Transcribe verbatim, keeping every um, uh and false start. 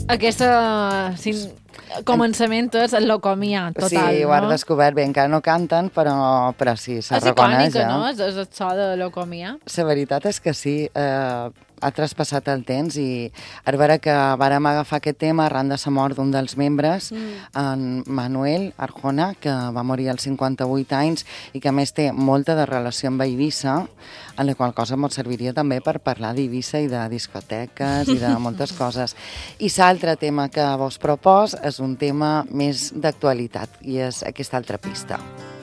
Aquesta... Sin... començament és el locomia total, sí, no? ho has descobert bé, encara no canten, però, però sí, se reconeix. És icònica, no? És, és el so de locomia. La veritat és que sí, eh, ha traspassat el temps i ara veure que vàrem agafar aquest tema arran de la mort d'un dels membres, mm. en Manuel Arjona, que va morir als cinquanta-vuit anys i que a més té molta de relació amb Eivissa, en la qual cosa ens serviria també per parlar d'Eivissa i de discoteques i de moltes coses. I l'altre tema que vos propos és un tema més d'actualitat i és aquesta altra pista.